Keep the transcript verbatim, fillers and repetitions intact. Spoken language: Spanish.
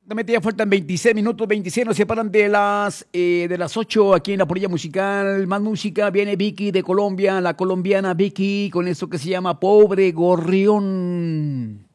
Exactamente, ya faltan veintiséis minutos, veintiséis nos separan de las, eh, de las ocho aquí en la Polilla Musical. Más música, viene Vicky de Colombia, la colombiana Vicky, con eso que se llama Pobre Gorrión.